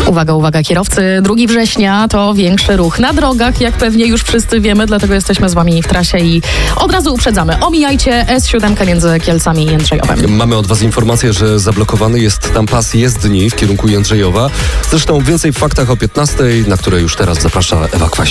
Uwaga, uwaga, kierowcy. 2 września to większy ruch na drogach, jak pewnie już wszyscy wiemy, dlatego jesteśmy z wami w trasie i od razu uprzedzamy. Omijajcie S7 między Kielcami i Jędrzejowem. Mamy od was informację, że zablokowany jest tam pas jezdni w kierunku Jędrzejowa. Zresztą więcej w faktach o 15:00, na które już teraz zaprasza Ewa Kwaś.